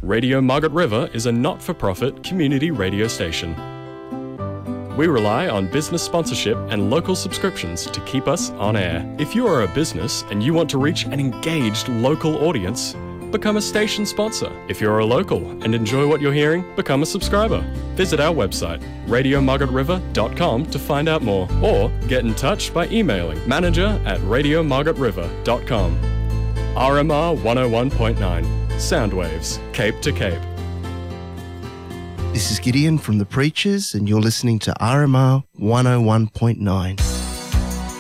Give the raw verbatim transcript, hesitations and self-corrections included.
Radio Margaret River is a not-for-profit community radio station. We rely on business sponsorship and local subscriptions to keep us on air. If you are a business and you want to reach an engaged local audience, become a station sponsor. If you're a local and enjoy what you're hearing, become a subscriber. Visit our website, radio margaret river dot com, to find out more, or get in touch by emailing manager at radio margaret river dot com. R M R one oh one point nine, Soundwaves, Cape to Cape. This is Gideon from The Preachers, and you're listening to R M R one oh one point nine.